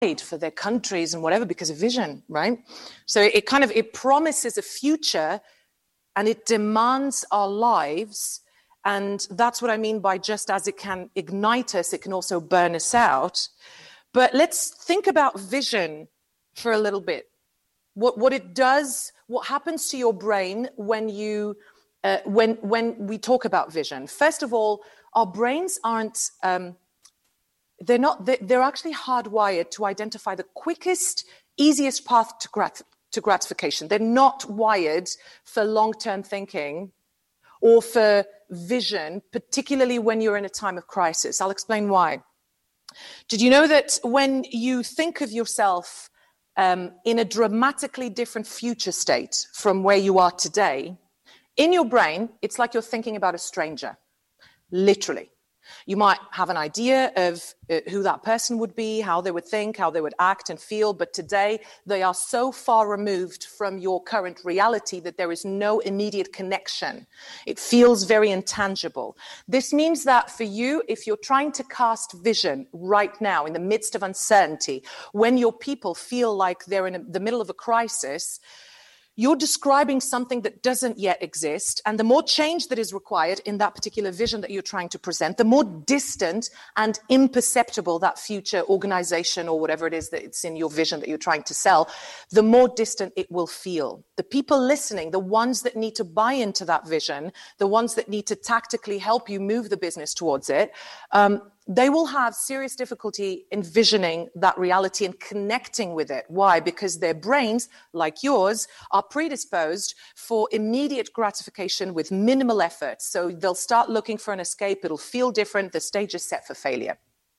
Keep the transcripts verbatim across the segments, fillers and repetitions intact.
for their countries and whatever because of vision, right? So it kind of, it promises a future and it demands our lives. And that's what I mean by just as it can ignite us, it can also burn us out. But let's think about vision for a little bit. What, what it does, what happens to your brain when you, uh, when, when we talk about vision. First of all, our brains aren't, um, they're not, they're, they're actually hardwired to identify the quickest, easiest path to, grat- to gratification. They're not wired for long-term thinking or for vision, particularly when you're in a time of crisis. I'll explain why. Did you know that when you think of yourself um, in a dramatically different future state from where you are today, in your brain, it's like you're thinking about a stranger, literally. You might have an idea of uh, who that person would be, how they would think, how they would act and feel, but today they are so far removed from your current reality that there is no immediate connection. It feels very intangible. This means that for you, if you're trying to cast vision right now in the midst of uncertainty, when your people feel like they're in a, the middle of a crisis, you're describing something that doesn't yet exist. And the more change that is required in that particular vision that you're trying to present, the more distant and imperceptible that future organization or whatever it is that it's in your vision that you're trying to sell, the more distant it will feel. The people listening, the ones that need to buy into that vision, the ones that need to tactically help you move the business towards it, um, they will have serious difficulty envisioning that reality and connecting with it. Why? Because their brains, like yours, are predisposed for immediate gratification with minimal effort. So they'll start looking for an escape. It'll feel different. The stage is set for failure.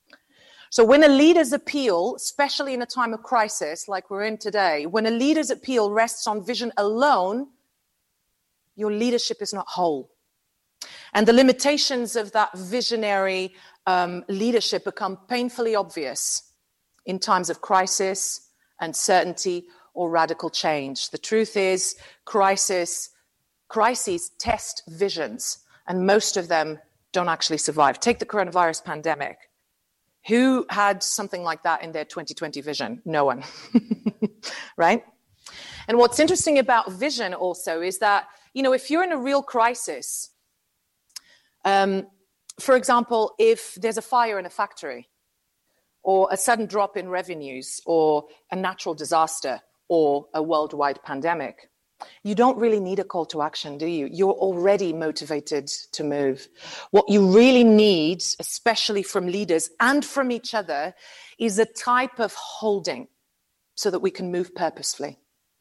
So when a leader's appeal, especially in a time of crisis like we're in today, when a leader's appeal rests on vision alone, your leadership is not whole. And the limitations of that visionary um, leadership become painfully obvious in times of crisis, uncertainty, or radical change. The truth is, crisis, crises test visions, and most of them don't actually survive. Take the coronavirus pandemic. Who had something like that in their twenty twenty vision? No one, right? And what's interesting about vision also is that, you know, if you're in a real crisis, um, for example, if there's a fire in a factory, or a sudden drop in revenues, or a natural disaster, or a worldwide pandemic, you don't really need a call to action, do you? You're already motivated to move. What you really need, especially from leaders and from each other, is a type of holding so that we can move purposefully.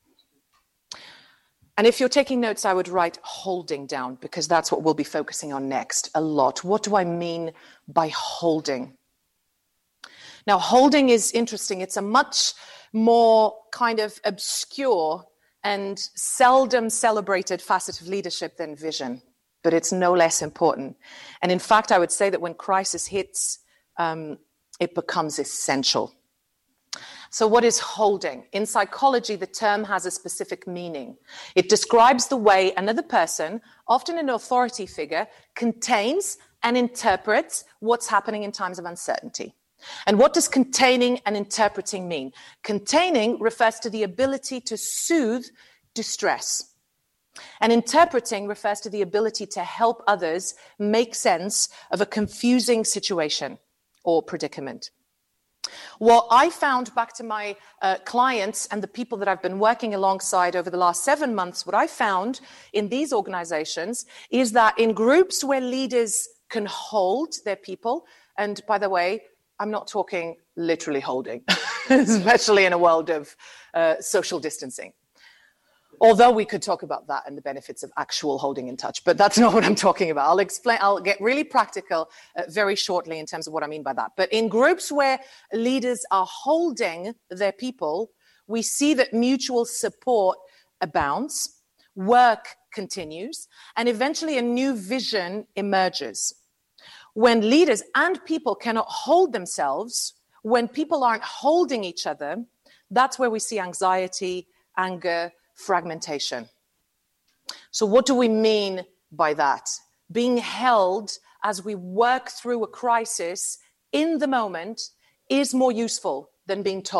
And if you're taking notes, I would write holding down, because that's what we'll be focusing on next a lot. What do I mean by holding? Now, holding is interesting. It's a much more kind of obscure and seldom celebrated facet of leadership than vision, but it's no less important. And in fact, I would say that when crisis hits, um, it becomes essential. So what is holding? In psychology, the term has a specific meaning. It describes the way another person, often an authority figure, contains and interprets what's happening in times of uncertainty. And what does containing and interpreting mean? Containing refers to the ability to soothe distress. And interpreting refers to the ability to help others make sense of a confusing situation or predicament. What I found, back to my uh, clients and the people that I've been working alongside over the last seven months, what I found in these organizations is that in groups where leaders can hold their people, and by the way, I'm not talking literally holding, especially in a world of uh, social distancing. Although we could talk about that and the benefits of actual holding in touch, but that's not what I'm talking about. I'll explain, I'll get really practical uh, very shortly in terms of what I mean by that. But in groups where leaders are holding their people, we see that mutual support abounds, work continues, and eventually a new vision emerges. When leaders and people cannot hold themselves, when people aren't holding each other, that's where we see anxiety, anger, fragmentation. So what do we mean by that? Being held as we work through a crisis in the moment is more useful than being told.